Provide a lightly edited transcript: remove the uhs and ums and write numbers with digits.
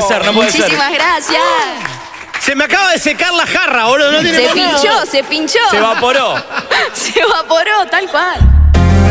ser, no puede ser. Muchísimas gracias. Se me acaba de secar la jarra, boludo. No tiene Se pinchó. Se evaporó. Se evaporó, tal cual.